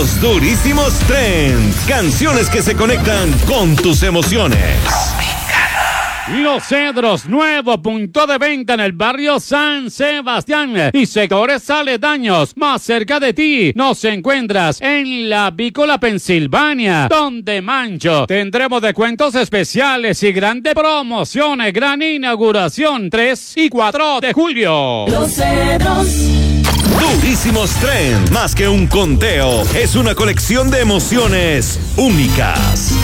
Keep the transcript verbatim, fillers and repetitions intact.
Los Durísimos Trends. Canciones que se conectan con tus emociones. Los Cedros, nuevo punto de venta en el barrio San Sebastián y sectores aledaños. Más cerca de ti nos encuentras en la Avícola Pensilvania, donde Mancho. Tendremos descuentos especiales y grandes promociones. Gran inauguración tres y cuatro de julio. Los Cedros. Durísimos Trends, más que un conteo, es una colección de emociones únicas.